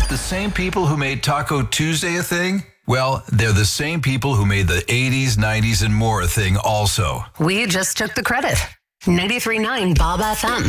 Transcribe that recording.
The same people who made Taco Tuesday a thing? Well, they're the same people who made the 80s, 90s, and more a thing also. We just took the credit. 93.9 Bob FM.